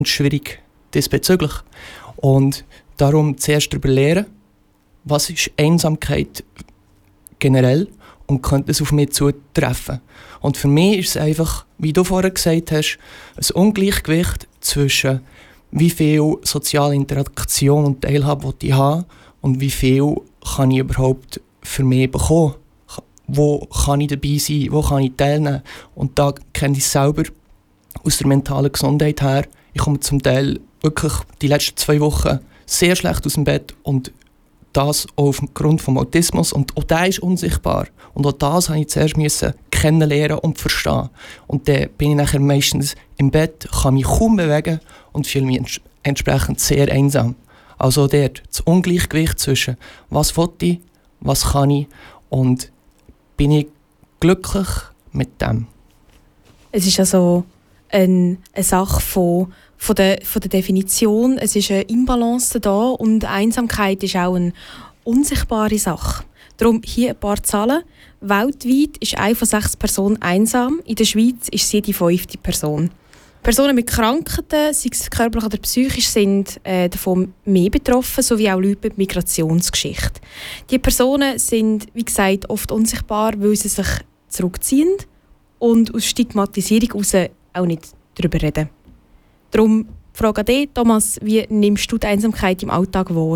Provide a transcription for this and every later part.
schwierig diesbezüglich. Und darum zuerst darüber lernen, was ist Einsamkeit generell und könnte es auf mich zutreffen. Und für mich ist es einfach, wie du vorher gesagt hast, ein Ungleichgewicht zwischen wie viel soziale Interaktion und Teilhabe ich habe und wie viel kann ich überhaupt für mich bekommen. Wo kann ich dabei sein, wo kann ich teilnehmen. Und da kenne ich es selber aus der mentalen Gesundheit her. Ich komme zum Teil wirklich die letzten 2 Wochen sehr schlecht aus dem Bett und das auch aufgrund des Autismus. Und auch der ist unsichtbar. Und auch das musste ich zuerst kennenlernen und verstehen. Und dann bin ich nachher meistens im Bett, kann mich kaum bewegen und fühle mich entsprechend sehr einsam. Also dort das Ungleichgewicht zwischen was will ich, was kann ich und bin ich glücklich mit dem. Es ist also eine Sache von der Definition. Es ist eine Imbalance da und Einsamkeit ist auch eine unsichtbare Sache. Darum hier ein paar Zahlen. Weltweit ist 1 von 6 Personen einsam. In der Schweiz ist sie die 5. Person. Personen mit Krankheiten, sei es körperlich oder psychisch, sind davon mehr betroffen, sowie auch Leute mit Migrationsgeschichte. Die Personen sind, wie gesagt, oft unsichtbar, weil sie sich zurückziehen und aus Stigmatisierung heraus auch nicht darüber reden. Darum frage dich, Thomas, wie nimmst du die Einsamkeit im Alltag wahr?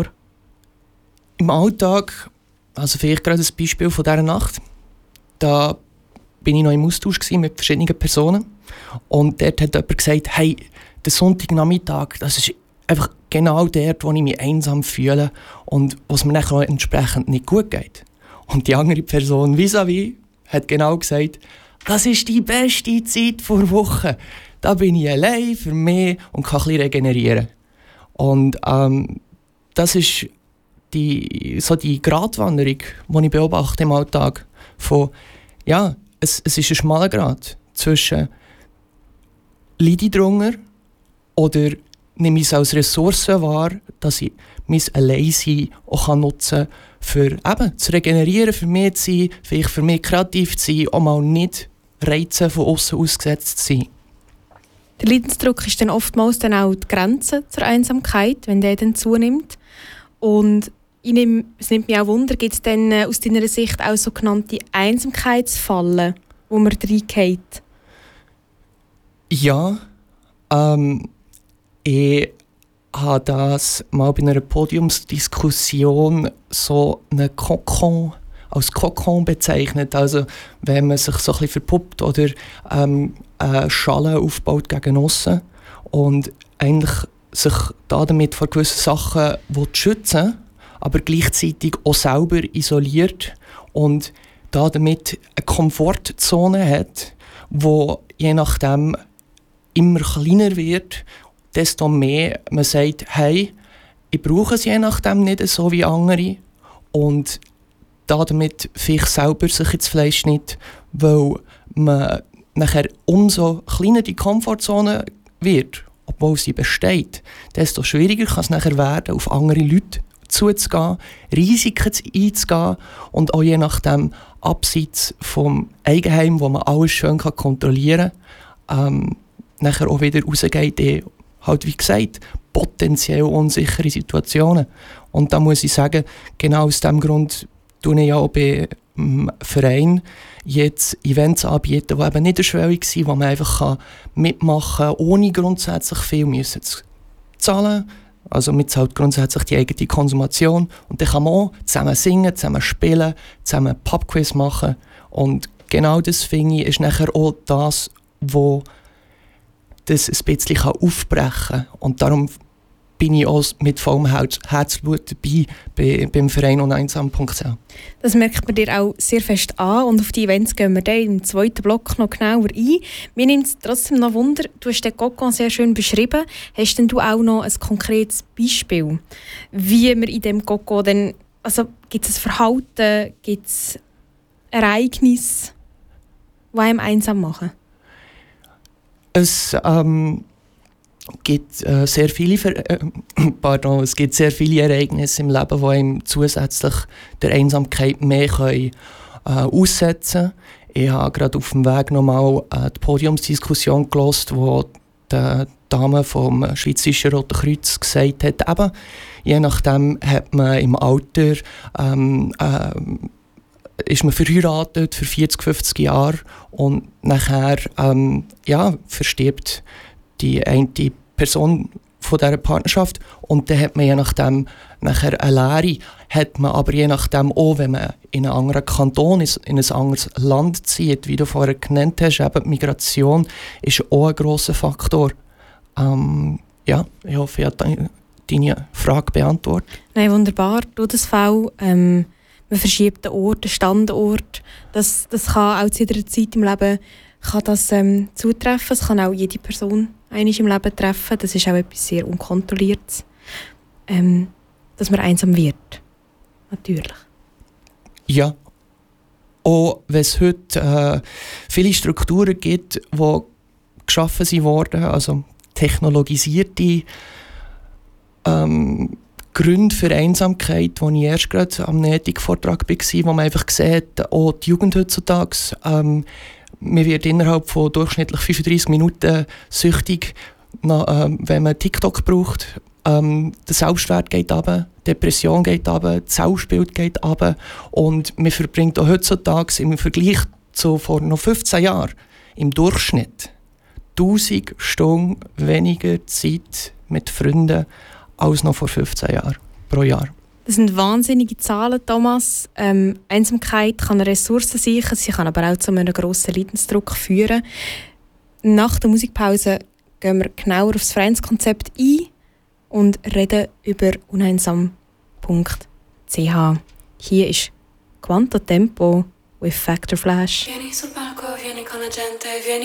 Im Alltag, also vielleicht gerade ein Beispiel von dieser Nacht, da bin ich noch im Austausch mit verschiedenen Personen und dort hat jemand gesagt, hey, der Sonntagnachmittag, das ist einfach genau dort, wo ich mich einsam fühle und was mir dann auch entsprechend nicht gut geht. Und die andere Person vis-à-vis hat genau gesagt, das ist die beste Zeit vor Woche. Da bin ich allein für mich und kann ein bisschen regenerieren. Und das ist die Gratwanderung, die ich beobachte im Alltag. Von, ja, es ist ein schmaler Grat zwischen leide ich drunter oder nehme ich es als Ressource wahr, dass ich mein Alleinsein auch nutzen kann, für eben zu regenerieren, für mich zu sein, vielleicht für mich kreativ zu sein, auch mal nicht Reizen von außen ausgesetzt zu sein. Der Leidensdruck ist dann oftmals dann auch die Grenze zur Einsamkeit, wenn der dann zunimmt. Und es nimmt mich auch Wunder, gibt es denn aus deiner Sicht auch sogenannte Einsamkeitsfallen, wo man reingeht? Ja, ich habe das mal bei einer Podiumsdiskussion so als Kokon bezeichnet. Also wenn man sich so ein bisschen verpuppt oder eine Schale aufbaut gegen aussen und eigentlich sich damit vor gewissen Sachen schützen, aber gleichzeitig auch selber isoliert und damit eine Komfortzone hat, wo je nachdem immer kleiner wird, desto mehr man sagt, hey, ich brauche es je nachdem nicht so wie andere und damit vielleicht selber sich ins Fleisch nicht, weil man nachher umso kleiner die Komfortzone wird, obwohl sie besteht, desto schwieriger kann es nachher werden, auf andere Leute zuzugehen, Risiken einzugehen und auch je nachdem abseits vom Eigenheim, wo man alles schön kontrollieren kann, nachher auch wieder rausgeht, halt wie gesagt, potenziell unsichere Situationen. Und da muss ich sagen, genau aus diesem Grund tue ich ja auch bei Verein jetzt Events anbieten, die eben niederschwellig sind, wo man einfach mitmachen kann, ohne grundsätzlich viel müssen zu zahlen. Also man zahlt grundsätzlich die eigene Konsumation. Und dann kann man auch zusammen singen, zusammen spielen, zusammen Pubquiz machen. Und genau das, finde ich, ist nachher auch das, wo das ein bisschen aufbrechen kann. Und darum bin ich auch mit vollem Herzblut dabei beim Verein uneinsam.ch. Das merkt man dir auch sehr fest an und auf die Events gehen wir dann im 2. Block noch genauer ein. Mir nimmt es trotzdem noch Wunder, du hast den Kokon sehr schön beschrieben. Hast denn du auch noch ein konkretes Beispiel, wie man in diesem Kokon dann, also gibt es ein Verhalten, gibt es Ereignisse, die einem einsam machen? Es gibt sehr viele Ereignisse im Leben, die einem zusätzlich der Einsamkeit mehr aussetzen können. Ich habe gerade auf dem Weg nochmal die Podiumsdiskussion gehört, wo Dame vom Schweizerischen Roten Kreuz gesagt hat, eben, je nachdem hat man im Alter ist man verheiratet für 40, 50 Jahre und nachher verstirbt die eine Person von dieser Partnerschaft und dann hat man je nachdem nachher eine Lehre, hat man aber je nachdem auch, wenn man in einen anderen Kanton, in ein anderes Land zieht, wie du vorher genannt hast, eben die Migration ist auch ein grosser Faktor. Ich hoffe, ich habe deine Frage beantwortet. Nein, wunderbar. Todesfall, man verschiebt den Ort, den Standort. Das kann auch zu jeder Zeit im Leben kann das, zutreffen. Es kann auch jede Person einmal im Leben treffen. Das ist auch etwas sehr Unkontrolliertes. Dass man einsam wird. Natürlich. Ja. Auch wenn es heute viele Strukturen gibt, die geschaffen wurden, also technologisierte Gründe für Einsamkeit, wo ich erst gerade am Ethikvortrag war, wo man einfach sieht, auch die Jugend heutzutage, man wird innerhalb von durchschnittlich 35 Minuten süchtig, wenn man TikTok braucht. Der Selbstwert geht runter, die Depression geht runter, das Selbstbild geht runter und man verbringt auch heutzutage im Vergleich zu vor noch 15 Jahren im Durchschnitt 1000 Stunden weniger Zeit mit Freunden als noch vor 15 Jahren pro Jahr. Das sind wahnsinnige Zahlen, Thomas. Einsamkeit kann eine Ressource sein, sie kann aber auch zu einem grossen Leidensdruck führen. Nach der Musikpause gehen wir genauer auf das Vereinskonzept ein und reden über uneinsam.ch. Hier ist Quanto Tempo with Factor Flash. Vieni sul palco, vieni con la gente, vieni